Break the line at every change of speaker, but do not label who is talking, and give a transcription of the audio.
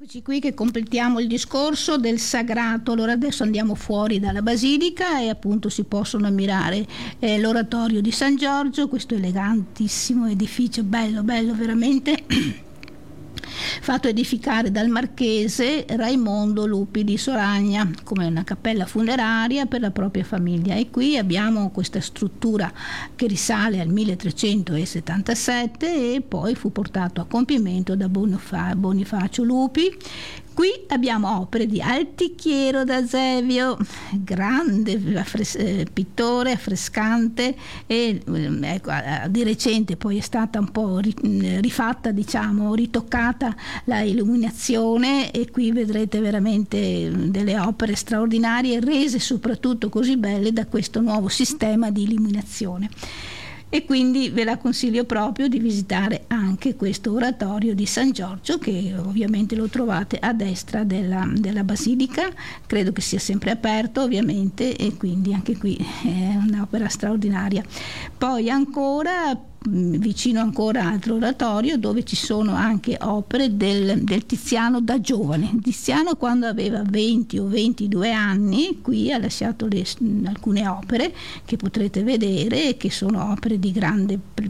Eccoci qui che completiamo il discorso del sagrato. Allora adesso andiamo fuori dalla basilica e appunto si possono ammirare l'oratorio di San Giorgio, questo elegantissimo edificio, bello veramente, fatto edificare dal marchese Raimondo Lupi di Soragna come una cappella funeraria per la propria famiglia. E qui abbiamo questa struttura che risale al 1377 e poi fu portato a compimento da Bonifacio Lupi. Qui abbiamo opere di Altichiero da Zevio, grande pittore affrescante, e ecco, di recente poi è stata un po' rifatta, diciamo, ritoccata la illuminazione, e qui vedrete veramente delle opere straordinarie, rese soprattutto così belle da questo nuovo sistema di illuminazione. E quindi ve la consiglio proprio di visitare anche questo oratorio di San Giorgio, che ovviamente lo trovate a destra della basilica, credo che sia sempre aperto ovviamente, e quindi anche qui è un'opera straordinaria. Poi ancora vicino ancora altro oratorio dove ci sono anche opere del Tiziano da giovane. Tiziano, quando aveva 20 o 22 anni, qui ha lasciato alcune opere che potrete vedere, che sono opere di grande